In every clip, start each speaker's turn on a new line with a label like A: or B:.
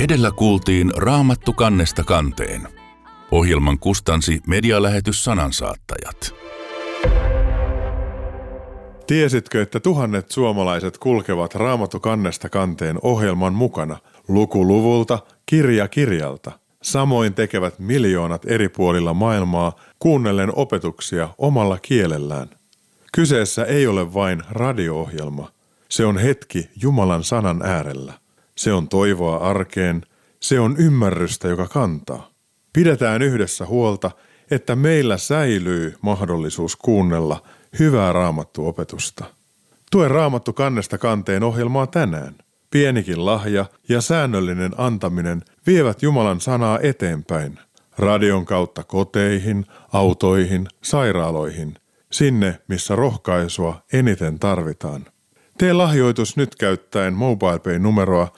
A: Edellä kuultiin Raamattu kannesta kanteen. Ohjelman kustansi medialähetys Sanansaattajat.
B: Tiesitkö, että tuhannet suomalaiset kulkevat Raamattu kannesta kanteen ohjelman mukana, luku luvulta, kirja kirjalta? Samoin tekevät miljoonat eri puolilla maailmaa kuunnellen opetuksia omalla kielellään. Kyseessä ei ole vain radio-ohjelma. Se on hetki Jumalan sanan äärellä. Se on toivoa arkeen. Se on ymmärrystä, joka kantaa. Pidetään yhdessä huolta, että meillä säilyy mahdollisuus kuunnella hyvää raamattuopetusta. Tue Raamattu kannesta kanteen ohjelmaa tänään. Pienikin lahja ja säännöllinen antaminen vievät Jumalan sanaa eteenpäin. Radion kautta koteihin, autoihin, sairaaloihin. Sinne, missä rohkaisua eniten tarvitaan. Tee lahjoitus nyt käyttäen MobilePay-numeroa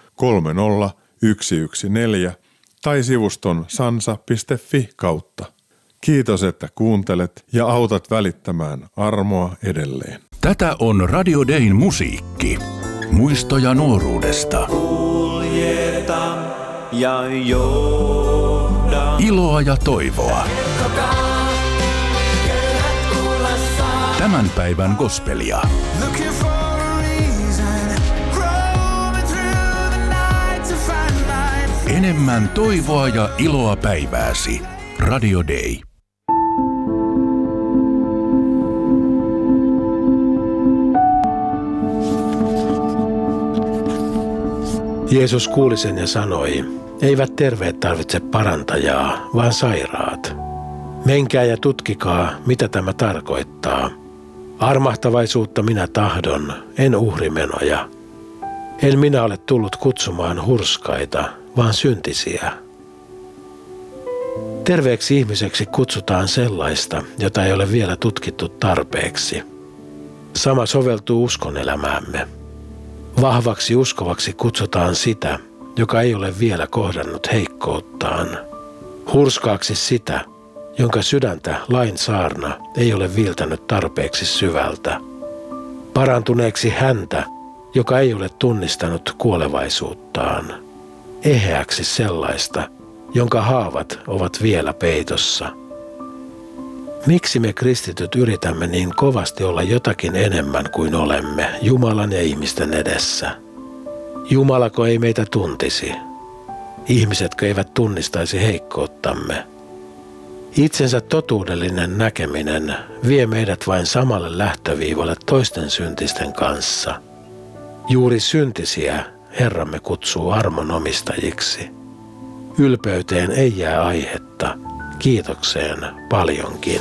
B: 30114 tai sivuston sansa.fi kautta. Kiitos, että kuuntelet ja autat välittämään armoa edelleen.
A: Tätä on Radio Dayn musiikki. Muistoja nuoruudesta.
C: Kuljeta ja johda.
A: Iloa ja toivoa. Tämän päivän gospelia. Enemmän toivoa ja iloa päivääsi. Radio Day.
D: Jeesus kuuli sen ja sanoi, eivät terveet tarvitse parantajaa, vaan sairaat. Menkää ja tutkikaa, mitä tämä tarkoittaa. Armahtavaisuutta minä tahdon, en uhrimenoja. En minä ole tullut kutsumaan hurskaita, vaan syntisiä. Terveeksi ihmiseksi kutsutaan sellaista, jota ei ole vielä tutkittu tarpeeksi. Sama soveltuu uskonelämäämme. Vahvaksi uskovaksi kutsutaan sitä, joka ei ole vielä kohdannut heikkouttaan. Hurskaaksi sitä, jonka sydäntä lain saarna ei ole viiltänyt tarpeeksi syvältä. Parantuneeksi häntä, joka ei ole tunnistanut kuolevaisuuttaan. Eheäksi sellaista, jonka haavat ovat vielä peitossa. Miksi me kristityt yritämme niin kovasti olla jotakin enemmän kuin olemme Jumalan ja ihmisten edessä? Jumalako ei meitä tuntisi? Ihmisetkö eivät tunnistaisi heikkouttamme? Itsensä totuudellinen näkeminen vie meidät vain samalle lähtöviivalle toisten syntisten kanssa. Juuri syntisiä Herramme kutsuu armon omistajiksi. Ylpeyteen ei jää aihetta, kiitokseen paljonkin.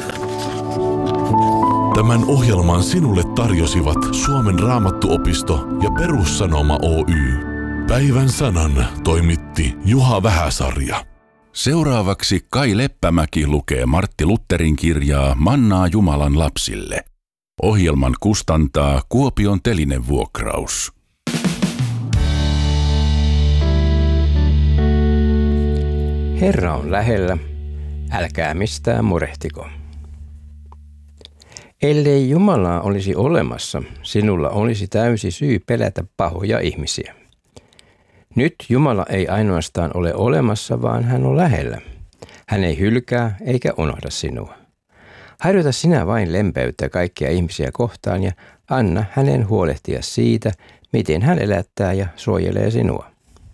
E: Tämän ohjelman sinulle tarjosivat Suomen Raamattuopisto ja Perussanoma Oy. Päivän sanan toimitti Juha Vähäsarja.
A: Seuraavaksi Kai Leppämäki lukee Martti Lutherin kirjaa Mannaa Jumalan lapsille. Ohjelman kustantaa Kuopion Telinevuokraus.
F: Herra on lähellä, älkää mistään murehtiko. Ellei Jumalaa olisi olemassa, sinulla olisi täysi syy pelätä pahoja ihmisiä. Nyt Jumala ei ainoastaan ole olemassa, vaan hän on lähellä. Hän ei hylkää eikä unohda sinua. Harjoita sinä vain lempeyttä kaikkia ihmisiä kohtaan ja anna hänen huolehtia siitä, miten hän elättää ja suojelee sinua.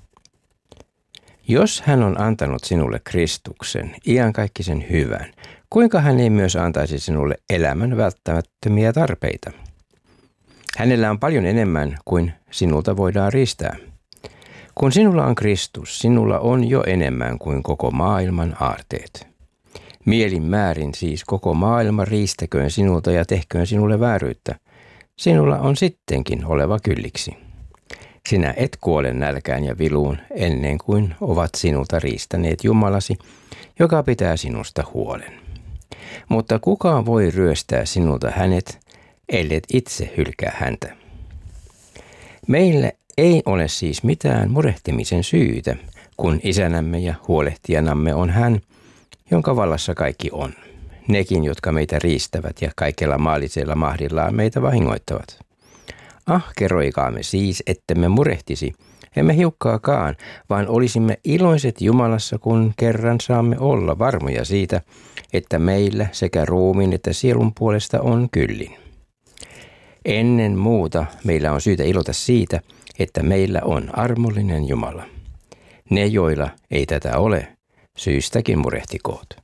F: Jos hän on antanut sinulle Kristuksen, iankaikkisen hyvän, kuinka hän ei myös antaisi sinulle elämän välttämättömiä tarpeita? Hänellä on paljon enemmän kuin sinulta voidaan riistää. Kun sinulla on Kristus, sinulla on jo enemmän kuin koko maailman aarteet. Mielin määrin siis koko maailma riistäköön sinulta ja tehköön sinulle vääryyttä. Sinulla on sittenkin oleva kylliksi. Sinä et kuole nälkään ja viluun ennen kuin ovat sinulta riistäneet Jumalasi, joka pitää sinusta huolen. Mutta kuka voi ryöstää sinulta hänet, ellet itse hylkää häntä? Meillä ei ole siis mitään murehtimisen syytä, kun isänämme ja huolehtijanamme on hän, jonka vallassa kaikki on. Nekin, jotka meitä riistävät ja kaikella maallisella mahdillaan meitä vahingoittavat. Ahkeroikaamme siis, ettemme murehtisi, emme hiukkaakaan, vaan olisimme iloiset Jumalassa, kun kerran saamme olla varmoja siitä, että meillä sekä ruumiin että sielun puolesta on kyllin. Ennen muuta meillä on syytä ilota siitä, että meillä on armollinen Jumala. Ne, joilla ei tätä ole, syystäkin murehtikoot.